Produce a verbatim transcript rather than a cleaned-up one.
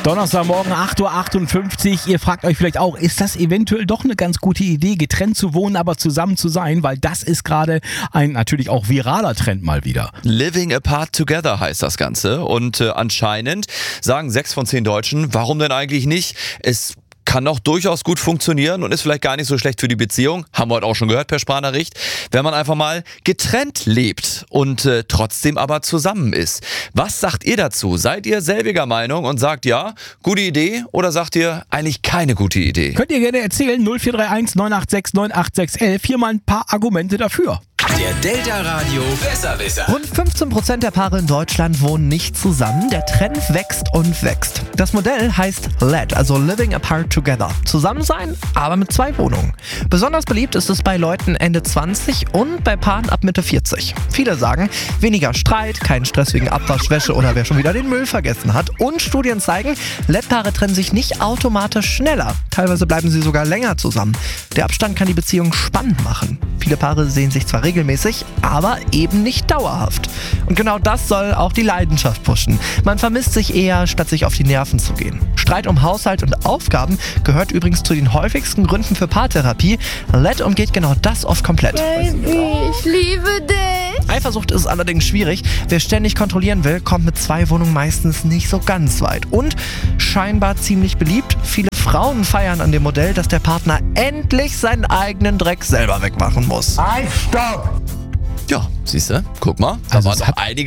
Donnerstagmorgen, acht Uhr achtundfünfzig. Ihr fragt euch vielleicht auch, ist das eventuell doch eine ganz gute Idee, getrennt zu wohnen, aber zusammen zu sein? Weil das ist gerade ein natürlich auch viraler Trend mal wieder. Living apart together heißt das Ganze. Und äh, anscheinend sagen sechs von zehn Deutschen, warum denn eigentlich nicht? Es kann auch durchaus gut funktionieren und ist vielleicht gar nicht so schlecht für die Beziehung. Haben wir heute auch schon gehört per Sprachnachricht. Wenn man einfach mal getrennt lebt und äh, trotzdem aber zusammen ist. Was sagt ihr dazu? Seid ihr selbiger Meinung und sagt ja, gute Idee, oder sagt ihr eigentlich keine gute Idee? Könnt ihr gerne erzählen, null vier drei eins neun acht sechs neun acht sechs eins. Hier mal ein paar Argumente dafür. Der Delta Radio Besserwisser. Rund fünfzehn Prozent der Paare in Deutschland wohnen nicht zusammen. Der Trend wächst und wächst. Das Modell heißt L E T, also Living Apart Together. Zusammen sein, aber mit zwei Wohnungen. Besonders beliebt ist es bei Leuten Ende zwanzig und bei Paaren ab Mitte vierzig. Viele sagen, weniger Streit, kein Stress wegen Abwaschwäsche oder wer schon wieder den Müll vergessen hat. Und Studien zeigen, L E T-Paare trennen sich nicht automatisch schneller. Teilweise bleiben sie sogar länger zusammen. Der Abstand kann die Beziehung spannend machen. Viele Paare sehen sich zwar regelmäßig, aber eben nicht dauerhaft. Und genau das soll auch die Leidenschaft pushen. Man vermisst sich eher, statt sich auf die Nerven zu gehen. Streit um Haushalt und Aufgaben gehört übrigens zu den häufigsten Gründen für Paartherapie. L E T umgeht genau das oft komplett. Baby, ich liebe dich. Eifersucht ist allerdings schwierig. Wer ständig kontrollieren will, kommt mit zwei Wohnungen meistens nicht so ganz weit. Und scheinbar ziemlich beliebt. Viele Frauen feiern an dem Modell, dass der Partner endlich seinen eigenen Dreck selber wegmachen muss. Ja, siehst du, guck mal, da Also waren es noch hat- einige